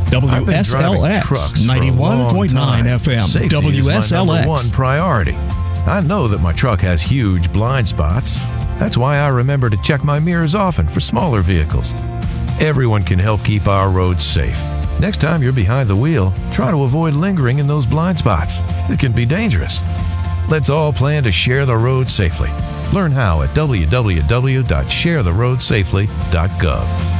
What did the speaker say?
I've been driving WSLX trucks for a long 91.9 time. FM. Safety is my number one WSLX. priority. I know that my truck has huge blind spots. That's why I remember to check my mirrors often for smaller vehicles. Everyone can help keep our roads safe. Next time you're behind the wheel, try to avoid lingering in those blind spots. It can be dangerous. Let's all plan to share the road safely. Learn how at www.sharetheroadsafely.gov.